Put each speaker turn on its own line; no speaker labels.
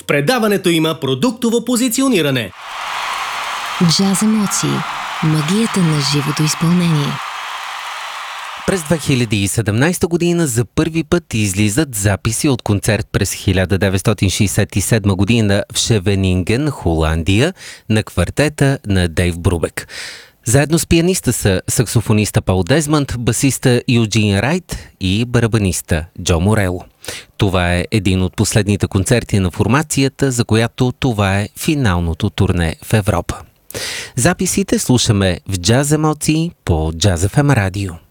предаването има продуктово позициониране.
Джаз емоции. Магията на живото изпълнение.
През 2017 година за първи път излизат записи от концерт през 1967 година в Шевенинген, Холандия, на квартета на Дейв Брубек. Заедно с пианиста са саксофониста Пол Дезмънд, басиста Юджин Райт и барабаниста Джо Морело. Това е един от последните концерти на формацията, за която това е финалното турне в Европа. Записите слушаме в Джаз емоции по Джаз FM радио.